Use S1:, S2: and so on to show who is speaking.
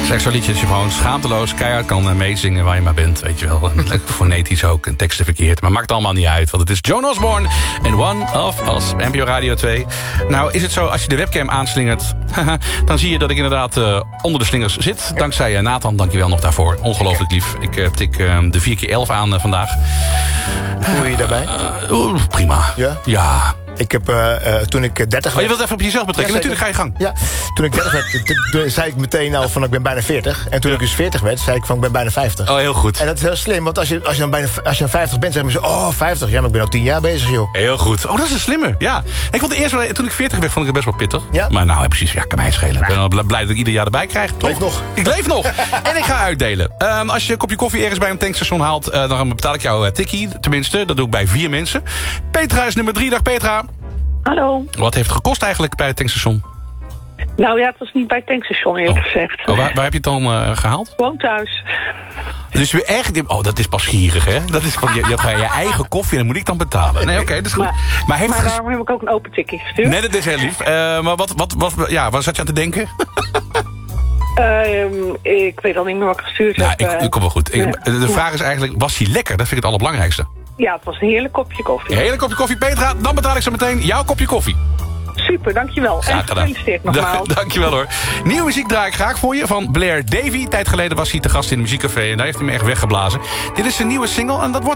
S1: is echt zo'n liedje dat je gewoon schaamteloos keihard kan meezingen waar je maar bent, weet je wel. Fonetisch ook, en teksten verkeerd. Maar maakt allemaal niet uit, want het is Joan Osborne en One of Us, NPO Radio 2. Nou, is het zo, als je de webcam aanslingert, dan zie je dat ik inderdaad onder de slingers zit. Dankzij Nathan, dankjewel nog daarvoor. Ongelooflijk lief. Ik tik de 4x11 aan vandaag.
S2: Hoe voel je je daarbij?
S1: Prima.
S2: Ja?
S1: Ja.
S2: Ik heb toen ik 30 werd...
S1: Oh, je wilt even op jezelf betrekken?
S2: Ja,
S1: natuurlijk, ga je gang.
S2: Ja, toen ik 30 werd, zei ik meteen al van ik ben bijna 40. En toen ik dus 40 werd, zei ik van ik ben bijna 50.
S1: Oh, heel goed.
S2: En dat is heel slim, want als je dan 50 bent, zeg je zo, oh, 50. Ja, maar ik ben al 10 jaar bezig, joh.
S1: Heel goed. Oh, dat is een slimme. Ja. Ik vond eerst, toen ik 40 werd, vond ik het best wel pittig.
S2: Ja?
S1: Maar nou, precies, ja, kan mij schelen. Ik ben wel blij dat ik ieder jaar erbij krijg. Toch?
S2: Leef nog.
S1: Ik leef nog. En ik ga uitdelen. Als je een kopje koffie ergens bij een tankstation haalt, dan betaal ik jou tikkie. Tenminste, dat doe ik bij 4 mensen. Petra is nummer 3. Dag Petra.
S3: Hallo.
S1: Wat heeft het gekost eigenlijk bij het tankstation?
S3: Nou ja, het was niet bij het tankstation eerlijk gezegd.
S1: Oh, waar heb je het dan gehaald?
S3: Gewoon thuis.
S1: Dus weer echt... Oh, dat is pas gierig, hè? Dat is van, je hebt gewoon je eigen koffie en dan moet ik dan betalen. Nee, oké, dat is goed. Maar
S3: daarom heb ik ook een open tikkie gestuurd.
S1: Nee, dat is heel lief. Maar waar zat je aan te denken?
S3: Ik weet al niet meer wat ik gestuurd heb.
S1: Ik kom wel goed. De vraag is eigenlijk, was hij lekker? Dat vind ik het allerbelangrijkste.
S3: Ja, het was een heerlijk kopje koffie.
S1: Een heerlijk kopje koffie, Petra. Dan betaal ik zo meteen jouw kopje koffie.
S3: Super, dankjewel. En gefeliciteerd nogmaals.
S1: Dankjewel hoor. Nieuwe muziek draai ik graag voor je van Blair Davy. Tijd geleden was hij te gast in het muziekcafé en daar heeft hij me echt weggeblazen. Dit is zijn nieuwe single en dat wordt